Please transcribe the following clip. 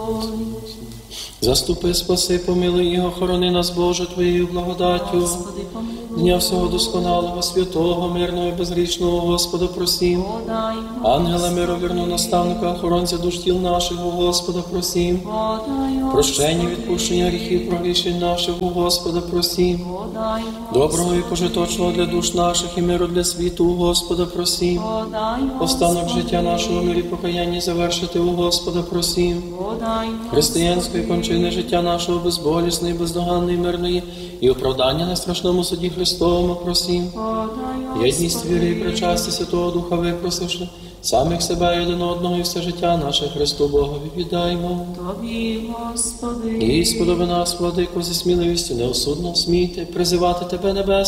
Заступи, спаси, помилуй і охорони нас, Боже, Твоєю благодаттю. Господи, помилуй. Дня всього досконалого, святого, мирного і безгрішного, Господа, просім. Подай, Ангела мировірного наставника, охоронця душ тіл наших, у Господа, просім. подай, Прощення, відпущення гріхів, прогрішень наших, у Господа, просім. подай, Доброго і пожиточного для душ наших і миру для світу, у Господа, просім. подай, Останок життя нашого в мирі покаянні завершити, у Господа, просім. подай, Християнської кончини життя нашого безболісної, бездоганної, мирної і оправдання на страшному суді Христовому, просім. подай, Єдність віри і причасті Святого Духа випросивши, самих себе і один одного і все життя наше Христу Богові віддаймо. Тобі, Господи. І сподоби нас, владико, зі сміливістю неосудно смійте, призивати Тебе, небесне,